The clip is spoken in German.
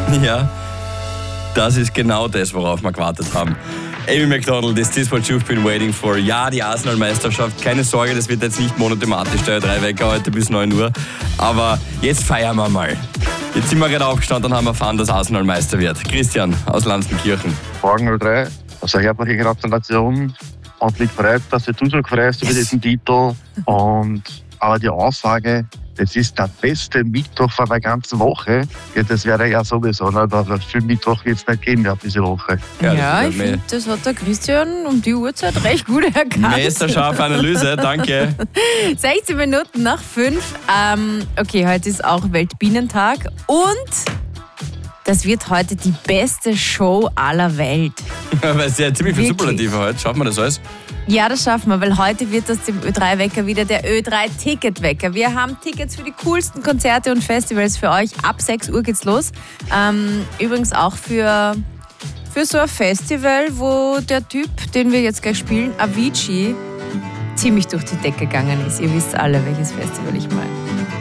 Ja, das ist genau das, worauf wir gewartet haben. Amy Macdonald, is this what you've been waiting for? Ja, die Arsenal-Meisterschaft. Keine Sorge, das wird jetzt nicht monothematisch, der 3-Wecker heute bis 9 Uhr. Aber jetzt feiern wir mal. Jetzt sind wir gerade aufgestanden und haben erfahren, dass Arsenal Meister wird. Christian aus Lanzenkirchen. Morgen 03, also herzliche Gratulation und mich freut, dass du so freust über diesen Titel. Und aber die Aussage, das ist der beste Mittwoch von der ganzen Woche, ja, das wäre ja sowieso, ne? Also für Mittwoch wird es nicht gehen mehr diese Woche. Ja, ich finde, das hat der Christian um die Uhrzeit recht gut erkannt. Messerscharfe Analyse, danke. 16 Minuten nach 5. Okay, heute ist auch Weltbienentag und das wird heute die beste Show aller Welt. Weil es ja ziemlich viel Superlative heute. Schaffen wir das alles? Ja, das schaffen wir, weil heute wird das dem Ö3-Wecker wieder der Ö3-Ticket-Wecker. Wir haben Tickets für die coolsten Konzerte und Festivals für euch. Ab 6 Uhr geht's los. Übrigens auch für so ein Festival, wo der Typ, den wir jetzt gleich spielen, Avicii, ziemlich durch die Decke gegangen ist. Ihr wisst alle, welches Festival ich meine.